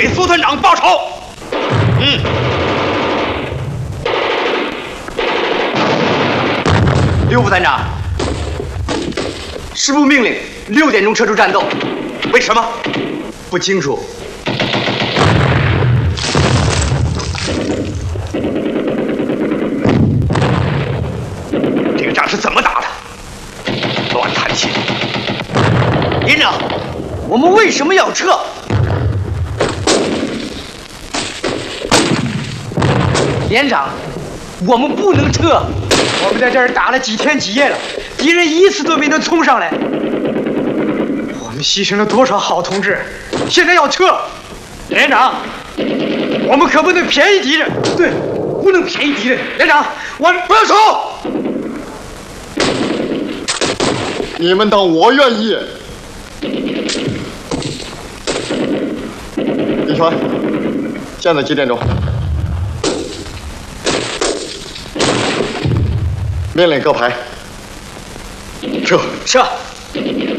给苏团长报仇。 刘副团长，师部命令6点钟撤出战斗， 为什么？ 不清楚。 这个仗是怎么打的？乱弹琴！连长， 我们为什么要撤？连长，我们不能撤。我们在这儿打了几天几夜了，敌人一次都没能冲上来。我们牺牲了多少好同志，现在要撤。连长，我们可不能便宜敌人。对，不能便宜敌人。连长，我不要走。 你们当我愿意？李全，现在几点钟？命令各排撤。 撤。